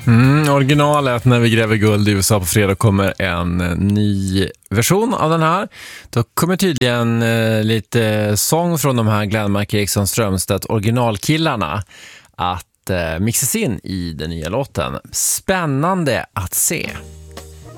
Originalet När vi gräver guld i USA på fredag kommer en ny version av den här. Då kommer tydligen lite sång från de här Glenmark, Eriksson, Strömstedt originalkillarna att mixas in i den nya låten. Spännande att se.